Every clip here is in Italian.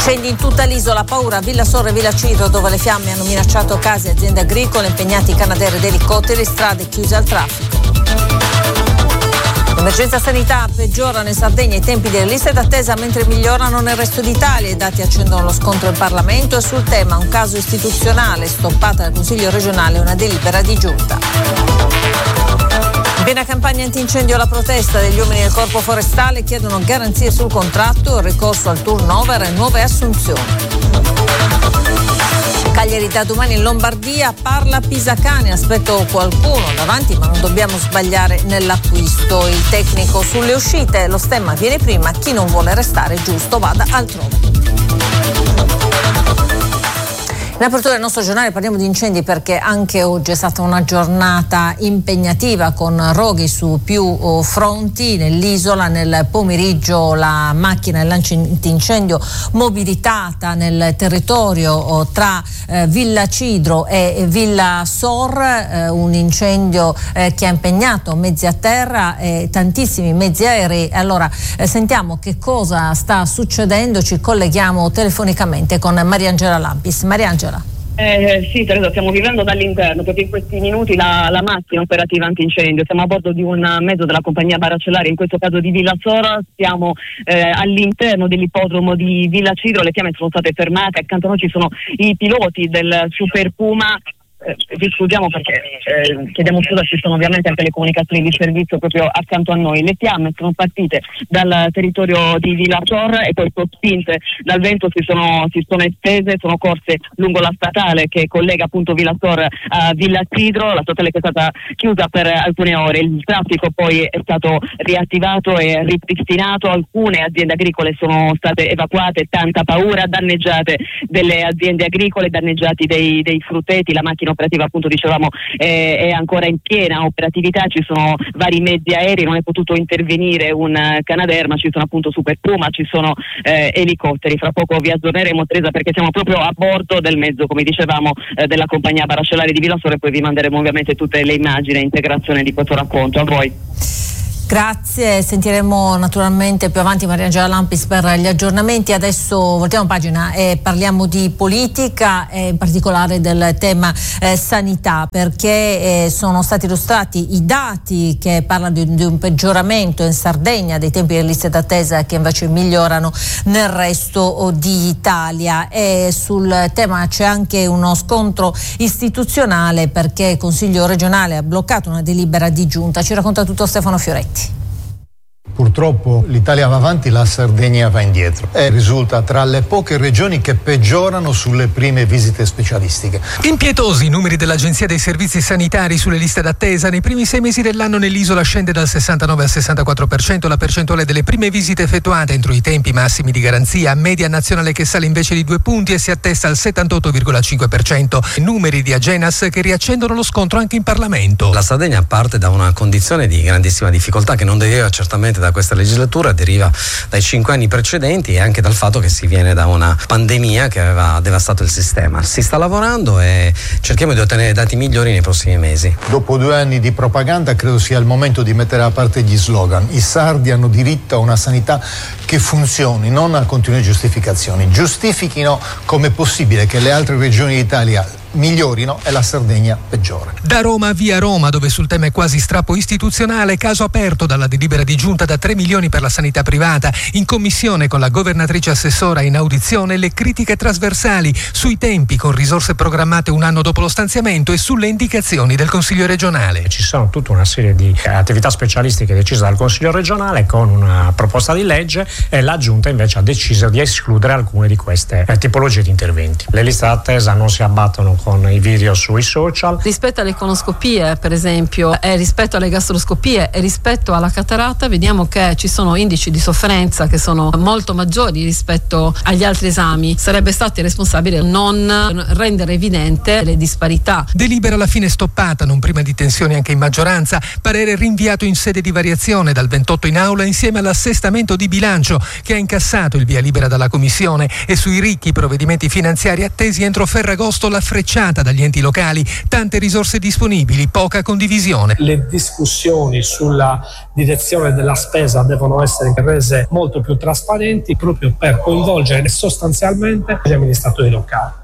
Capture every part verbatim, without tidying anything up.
Incendi in tutta l'isola, paura a Villa Sorre e Villa Ciro, dove le fiamme hanno minacciato case e aziende agricole, impegnati Canadair ed elicotteri, strade chiuse al traffico. L'emergenza sanità peggiora in Sardegna, i tempi delle liste d'attesa mentre migliorano nel resto d'Italia. I dati accendono lo scontro in Parlamento e sul tema un caso istituzionale, stoppata dal Consiglio regionale una delibera di giunta. In piena campagna antincendio la protesta degli uomini del Corpo Forestale chiedono garanzie sul contratto, il ricorso al turnover e nuove assunzioni. Cagliari da domani in Lombardia, parla Pisacane, aspetto qualcuno davanti ma non dobbiamo sbagliare nell'acquisto. Il tecnico sulle uscite, lo stemma viene prima, chi non vuole restare giusto vada altrove. In apertura del nostro giornale parliamo di incendi perché anche oggi è stata una giornata impegnativa con roghi su più oh, fronti nell'isola. Nel pomeriggio la macchina del lancio antincendio mobilitata nel territorio oh, tra eh, Villa Cidro e Villa Sor, eh, un incendio eh, che ha impegnato mezzi a terra e tantissimi mezzi aerei. Allora eh, sentiamo che cosa sta succedendo, ci colleghiamo telefonicamente con Mariangela Lampis. Mariangela. Eh, sì, Teresa, stiamo vivendo dall'interno, proprio in questi minuti la, la macchina operativa antincendio. Siamo a bordo di un mezzo della compagnia Baracellari, in questo caso di Villa Sora. Siamo eh, all'interno dell'ippodromo di Villa Cidro, le fiamme sono state fermate, accanto a noi ci sono i piloti del Super Puma. Eh, vi scusiamo perché eh, chiediamo scusa, ci sono ovviamente anche le comunicazioni di servizio proprio accanto a noi. Le fiamme sono partite dal territorio di Villa Sor e poi sospinte dal vento si sono, si sono estese, sono corse lungo la statale che collega appunto Villa Sor a Villa Cidro, la statale che è stata chiusa per alcune ore. Il traffico poi è stato riattivato e ripristinato, alcune aziende agricole sono state evacuate, tanta paura, danneggiate delle aziende agricole, danneggiati dei, dei frutteti. La macchina operativa appunto dicevamo eh, è ancora in piena operatività, ci sono vari mezzi aerei, non è potuto intervenire un uh, Canadair, ma ci sono appunto Super Puma, ci sono eh, elicotteri. Fra poco vi aggiorneremo, Teresa, perché siamo proprio a bordo del mezzo, come dicevamo, eh, della compagnia Baracellari di Villa Sora, e poi vi manderemo ovviamente tutte le immagini e integrazione di questo racconto. A voi. Grazie, sentiremo naturalmente più avanti Mariangela Lampis per gli aggiornamenti. Adesso voltiamo pagina e parliamo di politica e in particolare del tema eh, sanità, perché eh, sono stati illustrati i dati che parlano di, di un peggioramento in Sardegna dei tempi delle liste d'attesa, che invece migliorano nel resto d'Italia. E sul tema c'è anche uno scontro istituzionale perché il Consiglio regionale ha bloccato una delibera di giunta. Ci racconta tutto Stefano Fioretti. Purtroppo l'Italia va avanti, la Sardegna va indietro e risulta tra le poche regioni che peggiorano sulle prime visite specialistiche. Impietosi i numeri dell'Agenzia dei Servizi Sanitari sulle liste d'attesa. Nei primi sei mesi dell'anno nell'isola scende dal sessantanove al sessantaquattro per cento la percentuale delle prime visite effettuate entro i tempi massimi di garanzia, media nazionale che sale invece di due punti e si attesta al settantotto virgola cinque per cento. Numeri di Agenas che riaccendono lo scontro anche in Parlamento. La Sardegna parte da una condizione di grandissima difficoltà che non deriva certamente da questa legislatura, deriva dai cinque anni precedenti e anche dal fatto che si viene da una pandemia che aveva devastato il sistema. Si sta lavorando e cerchiamo di ottenere dati migliori nei prossimi mesi. Dopo due anni di propaganda credo sia il momento di mettere a parte gli slogan. I sardi hanno diritto a una sanità che funzioni, non a continue giustificazioni. Giustifichino come è possibile che le altre regioni d'Italia migliorino e la Sardegna peggiore. Da Roma via Roma, dove sul tema è quasi strappo istituzionale, caso aperto dalla delibera di giunta da tre milioni per la sanità privata. In commissione con la governatrice assessora in audizione le critiche trasversali sui tempi con risorse programmate un anno dopo lo stanziamento e sulle indicazioni del Consiglio regionale. Ci sono tutta una serie di attività specialistiche decise dal Consiglio regionale con una proposta di legge e la giunta invece ha deciso di escludere alcune di queste tipologie di interventi. Le liste d'attesa non si abbattono con i video sui social. Rispetto alle colonoscopie, per esempio, e rispetto alle gastroscopie e rispetto alla cataratta, vediamo che ci sono indici di sofferenza che sono molto maggiori rispetto agli altri esami. Sarebbe stato irresponsabile non rendere evidente le disparità. Delibera alla fine stoppata, non prima di tensioni anche in maggioranza. Parere rinviato in sede di variazione dal ventotto in aula insieme all'assestamento di bilancio che ha incassato il via libera dalla Commissione, e sui ricchi provvedimenti finanziari attesi entro Ferragosto la freccia bocciata dagli enti locali, tante risorse disponibili, poca condivisione. Le discussioni sulla direzione della spesa devono essere rese molto più trasparenti proprio per coinvolgere sostanzialmente gli amministratori locali.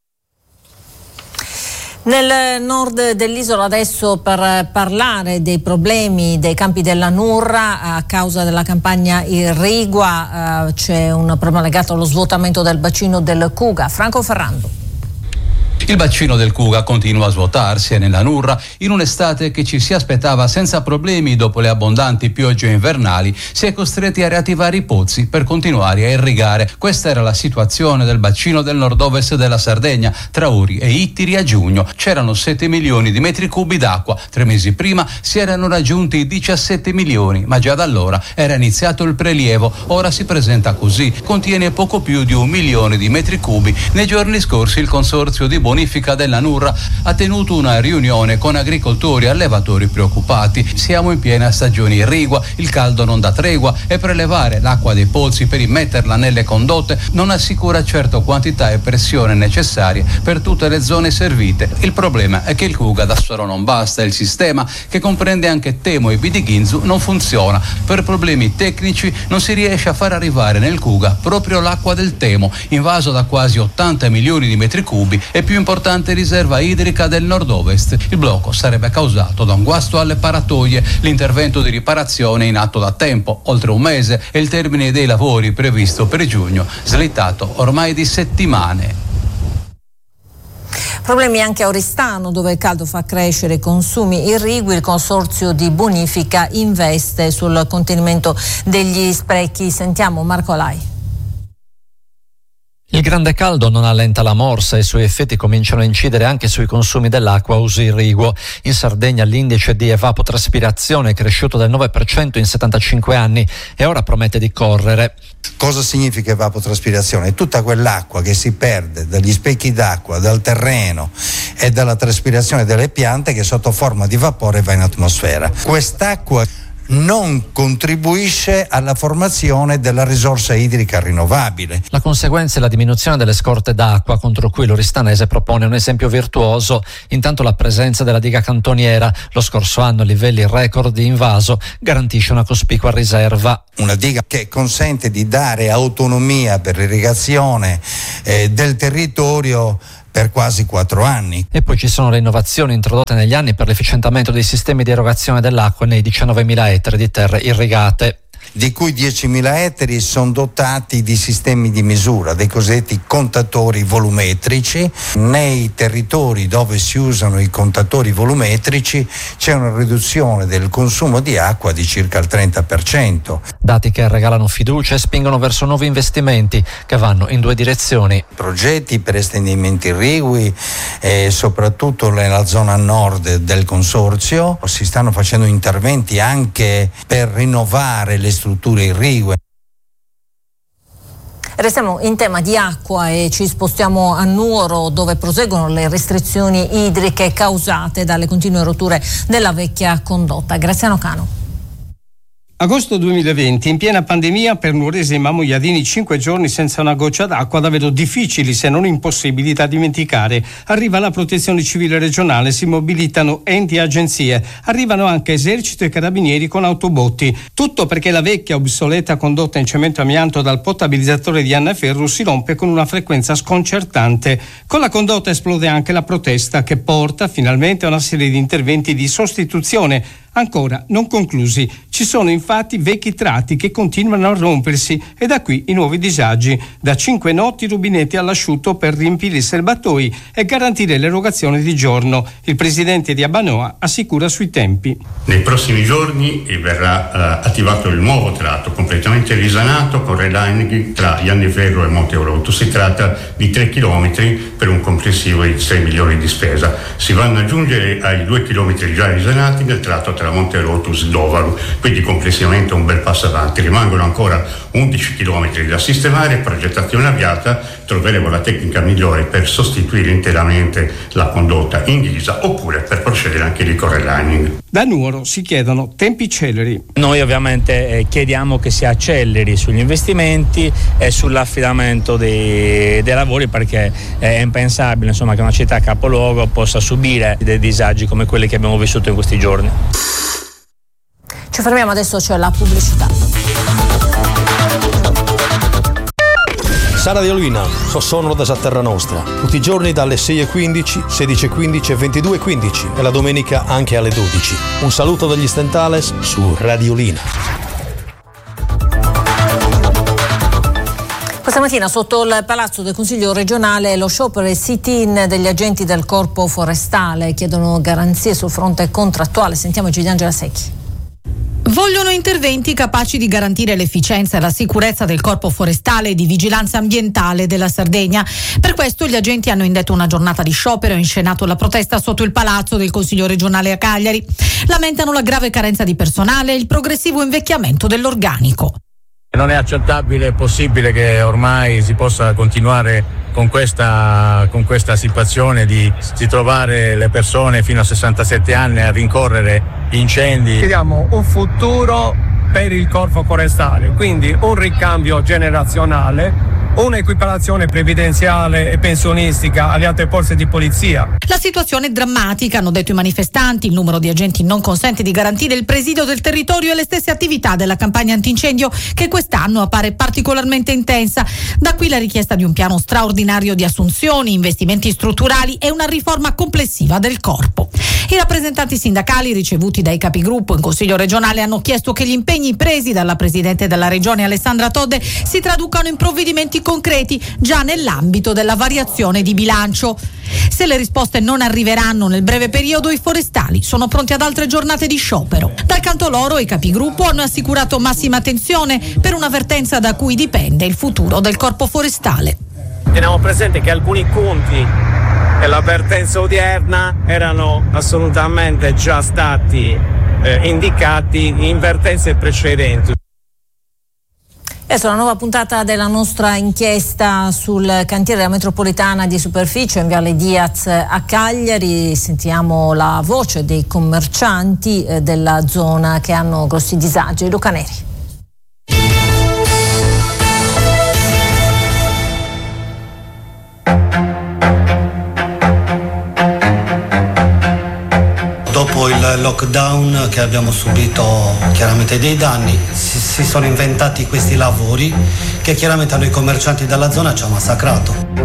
Nel nord dell'isola adesso per parlare dei problemi dei campi della Nurra a causa della campagna irrigua, eh, c'è un problema legato allo svuotamento del bacino del Cuga. Franco Ferrando. Il bacino del Cuga continua a svuotarsi nella Nurra in un'estate che ci si aspettava senza problemi. Dopo le abbondanti piogge invernali si è costretti a riattivare i pozzi per continuare a irrigare. Questa era la situazione del bacino del nord-ovest della Sardegna. Tra Uri e Ittiri a giugno c'erano sette milioni di metri cubi d'acqua. Tre mesi prima si erano raggiunti diciassette milioni, ma già da allora era iniziato il prelievo. Ora si presenta così: contiene poco più di un milione di metri cubi. Nei giorni scorsi il consorzio di bonifica della Nurra ha tenuto una riunione con agricoltori e allevatori preoccupati. Siamo in piena stagione irrigua, il caldo non dà tregua e prelevare l'acqua dei pozzi per immetterla nelle condotte non assicura certo quantità e pressione necessarie per tutte le zone servite. Il problema è che il Cuga da solo non basta, il sistema, che comprende anche Temo e Bidighinzu, non funziona. Per problemi tecnici non si riesce a far arrivare nel Cuga proprio l'acqua del Temo, invaso da quasi ottanta milioni di metri cubi e più importante riserva idrica del nord-ovest. Il blocco sarebbe causato da un guasto alle paratoie. L'intervento di riparazione è in atto da tempo, oltre un mese, e il termine dei lavori previsto per giugno, slittato ormai di settimane. Problemi anche a Oristano, dove il caldo fa crescere i consumi irrigui. Il consorzio di bonifica investe sul contenimento degli sprechi. Sentiamo Marco Lai. Il grande caldo non allenta la morsa e i suoi effetti cominciano a incidere anche sui consumi dell'acqua a uso irriguo. In Sardegna l'indice di evapotraspirazione è cresciuto del nove per cento in settantacinque anni e ora promette di correre. Cosa significa evapotraspirazione? È tutta quell'acqua che si perde dagli specchi d'acqua, dal terreno e dalla traspirazione delle piante che sotto forma di vapore va in atmosfera. Quest'acqua non contribuisce alla formazione della risorsa idrica rinnovabile. La conseguenza è la diminuzione delle scorte d'acqua, contro cui l'oristanese propone un esempio virtuoso. Intanto la presenza della diga cantoniera, lo scorso anno a livelli record di invaso, garantisce una cospicua riserva. Una diga che consente di dare autonomia per l'irrigazione eh, del territorio per quasi quattro anni. E poi ci sono le innovazioni introdotte negli anni per l'efficientamento dei sistemi di erogazione dell'acqua nei diciannovemila ettari di terre irrigate, di cui diecimila ettari sono dotati di sistemi di misura, dei cosiddetti contatori volumetrici. Nei territori dove si usano i contatori volumetrici c'è una riduzione del consumo di acqua di circa il trenta per cento. Dati che regalano fiducia e spingono verso nuovi investimenti che vanno in due direzioni. Progetti per estendimenti irrigui e soprattutto nella zona nord del consorzio. Si stanno facendo interventi anche per rinnovare le strutture irrigue. Restiamo in tema di acqua e ci spostiamo a Nuoro, dove proseguono le restrizioni idriche causate dalle continue rotture della vecchia condotta. Graziano Cano. Agosto duemilaventi, in piena pandemia, per nuoresi e mamoiadini cinque giorni senza una goccia d'acqua, davvero difficili se non impossibili da dimenticare. Arriva la protezione civile regionale, si mobilitano enti e agenzie, arrivano anche esercito e carabinieri con autobotti. Tutto perché la vecchia obsoleta condotta in cemento amianto dal potabilizzatore di Annaferro si rompe con una frequenza sconcertante. Con la condotta esplode anche la protesta, che porta finalmente a una serie di interventi di sostituzione, ancora non conclusi. Ci sono infatti vecchi tratti che continuano a rompersi e da qui i nuovi disagi. Da cinque notti rubinetti all'asciutto per riempire i serbatoi e garantire l'erogazione di giorno. Il presidente di Abbanoa assicura sui tempi. Nei prossimi giorni verrà uh, attivato il nuovo tratto completamente risanato con relining tra Ianniferro e Monte Oroto. Si tratta di tre chilometri per un complessivo di sei milioni di spesa. Si vanno ad aggiungere ai due chilometri già risanati nel tratto tra Monterotus e Dovaru, quindi complessivamente un bel passo avanti. Rimangono ancora undici chilometri da sistemare, progettazione avviata, troveremo la tecnica migliore per sostituire interamente la condotta in ghisa oppure per procedere anche di core lining. Da Nuoro si chiedono tempi celeri. Noi ovviamente eh, chiediamo che si acceleri sugli investimenti e sull'affidamento dei, dei lavori, perché è impensabile insomma, che una città capoluogo possa subire dei disagi come quelli che abbiamo vissuto in questi giorni. Ci fermiamo adesso, c'è la pubblicità. Sara Diolina, sono da Terra Nostra, tutti i giorni dalle sei e quindici, sedici e quindici e ventidue e quindici e la domenica anche alle dodici. Un saluto dagli Stentales su Radiolina. Questa mattina sotto il Palazzo del Consiglio regionale lo sciopero e sit-in degli agenti del Corpo Forestale chiedono garanzie sul fronte contrattuale. Sentiamo Giuliangela Secchi. Vogliono interventi capaci di garantire l'efficienza e la sicurezza del Corpo Forestale e di vigilanza ambientale della Sardegna. Per questo gli agenti hanno indetto una giornata di sciopero e inscenato la protesta sotto il Palazzo del Consiglio regionale a Cagliari. Lamentano la grave carenza di personale e il progressivo invecchiamento dell'organico. Non è accettabile e possibile che ormai si possa continuare con questa, con questa situazione di, di trovare le persone fino a sessantasette anni a rincorrere incendi. Chiediamo un futuro per il Corpo Forestale, quindi un ricambio generazionale, un'equiparazione previdenziale e pensionistica alle altre forze di polizia. La situazione è drammatica, hanno detto i manifestanti. Il numero di agenti non consente di garantire il presidio del territorio e le stesse attività della campagna antincendio, che quest'anno appare particolarmente intensa. Da qui la richiesta di un piano straordinario di assunzioni, investimenti strutturali e una riforma complessiva del corpo. I rappresentanti sindacali ricevuti dai capigruppo in Consiglio regionale hanno chiesto che gli impegni presi dalla Presidente della Regione Alessandra Todde si traducano in provvedimenti concreti già nell'ambito della variazione di bilancio. Se le risposte non arriveranno nel breve periodo, i forestali sono pronti ad altre giornate di sciopero. Dal canto loro, i capigruppo hanno assicurato massima attenzione per una vertenza da cui dipende il futuro del Corpo Forestale. Teniamo presente che alcuni punti dell'avvertenza odierna erano assolutamente già stati eh, indicati in vertenze precedenti. Questa è una nuova puntata della nostra inchiesta sul cantiere della metropolitana di superficie in Viale Diaz a Cagliari. Sentiamo la voce dei commercianti eh, della zona che hanno grossi disagi. Luca Neri. Dopo il lockdown che abbiamo subito chiaramente dei danni, si, si sono inventati questi lavori che chiaramente a noi commercianti della zona ci ha massacrato.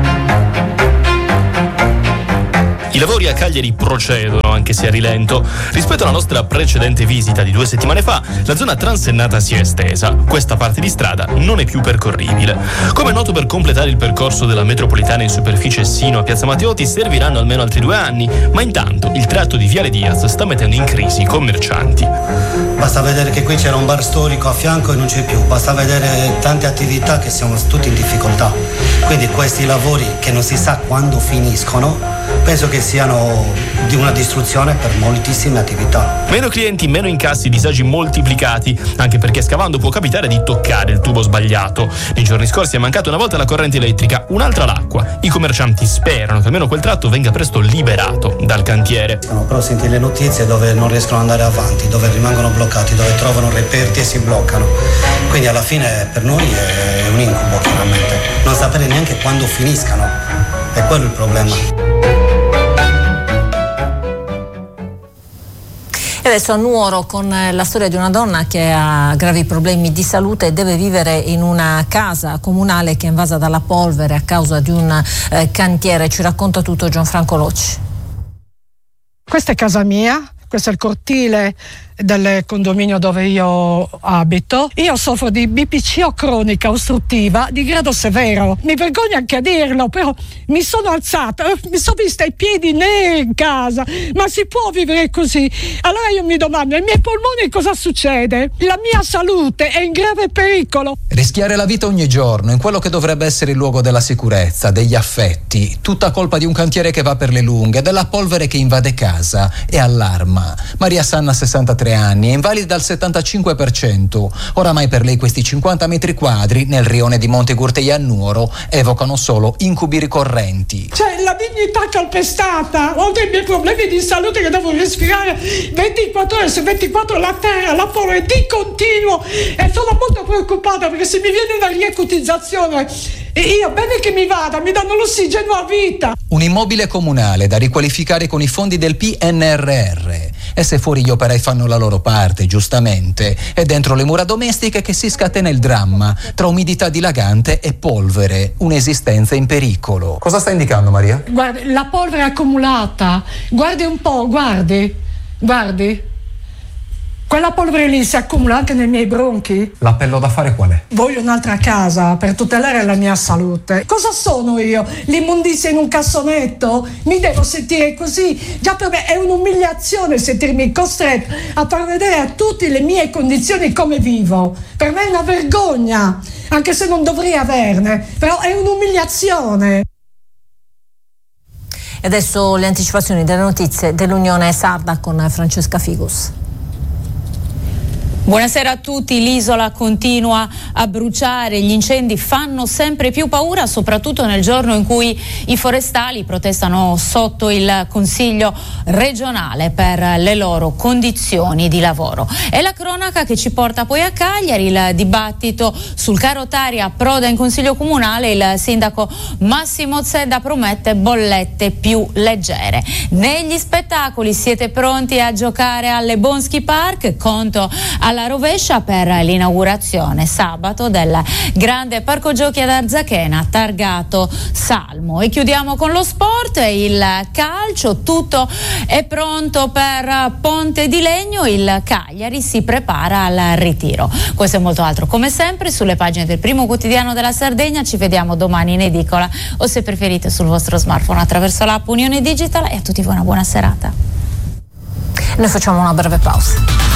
I lavori a Cagliari procedono, anche se a rilento. Rispetto alla nostra precedente visita di due settimane fa, la zona transennata si è estesa. Questa parte di strada non è più percorribile. Come è noto, per completare il percorso della metropolitana in superficie sino a Piazza Matteotti serviranno almeno altri due anni, ma intanto il tratto di Viale Diaz sta mettendo in crisi i commercianti. Basta vedere che qui c'era un bar storico a fianco e non c'è più, basta vedere tante attività che siamo tutti in difficoltà. Quindi questi lavori che non si sa quando finiscono, penso che siano di una distruzione per moltissime attività. Meno clienti, meno incassi, disagi moltiplicati, anche perché scavando può capitare di toccare il tubo sbagliato. Nei giorni scorsi è mancata una volta la corrente elettrica, un'altra l'acqua. I commercianti sperano che almeno quel tratto venga presto liberato dal cantiere. Però senti le notizie dove non riescono ad andare avanti, dove rimangono bloccati, dove trovano reperti e si bloccano. Quindi alla fine per noi è un incubo, chiaramente. Non sapere neanche quando finiscano, è quello il problema. E adesso a Nuoro con la storia di una donna che ha gravi problemi di salute e deve vivere in una casa comunale che è invasa dalla polvere a causa di un eh, cantiere. Ci racconta tutto Gianfranco Locci. Questa è casa mia, questo è il cortile del condominio dove io abito. Io soffro di B P C O cronica ostruttiva di grado severo. Mi vergogno anche a dirlo, però mi sono alzata, mi sono vista i piedi neri in casa. Ma si può vivere così? Allora io mi domando, ai miei polmoni cosa succede? La mia salute è in grave pericolo. Rischiare la vita ogni giorno in quello che dovrebbe essere il luogo della sicurezza, degli affetti, tutta colpa di un cantiere che va per le lunghe, della polvere che invade casa e allarma. Maria Sanna, sessantatré anni, è invalida al settantacinque per cento. Oramai per lei questi cinquanta metri quadri nel rione di Montegurtei a Nuoro evocano solo incubi ricorrenti. Cioè, la dignità calpestata, oltre ai miei problemi di salute che devo respirare ventiquattro ore su ventiquattro, la terra, la polvere di continuo, e sono molto preoccupata perché se mi viene una riacutizzazione e io, bene che mi vada, mi danno l'ossigeno a vita. Un immobile comunale da riqualificare con i fondi del P N R R. E se fuori gli operai fanno la loro parte, giustamente, è dentro le mura domestiche che si scatena il dramma, tra umidità dilagante e polvere, un'esistenza in pericolo. Cosa sta indicando, Maria? Guardi, la polvere accumulata. Guardi un po', guardi, guardi. Quella polvere lì si accumula anche nei miei bronchi. L'appello da fare qual è? Voglio un'altra casa per tutelare la mia salute. Cosa sono io? L'immondizia in un cassonetto? Mi devo sentire così? Già per me è un'umiliazione sentirmi costretto a far vedere a tutti le mie condizioni come vivo. Per me è una vergogna, anche se non dovrei averne, però è un'umiliazione. E adesso le anticipazioni delle notizie dell'Unione Sarda con Francesca Figus. Buonasera a tutti. L'isola continua a bruciare, gli incendi fanno sempre più paura, soprattutto nel giorno in cui i forestali protestano sotto il Consiglio regionale per le loro condizioni di lavoro. È la cronaca che ci porta poi a Cagliari, il dibattito sul caro Tari approda in Consiglio comunale, il sindaco Massimo Zedda promette bollette più leggere. Negli spettacoli siete pronti a giocare alle Bonsky Park? Conto alla alla rovescia per l'inaugurazione sabato del grande parco giochi ad Arzachena targato Salmo. E chiudiamo con lo sport, il calcio, tutto è pronto per Ponte di Legno, il Cagliari si prepara al ritiro. Questo e molto altro come sempre sulle pagine del Primo Quotidiano della Sardegna. Ci vediamo domani in edicola o se preferite sul vostro smartphone attraverso l'app Unione Digital, e a tutti voi una buona serata. Noi facciamo una breve pausa.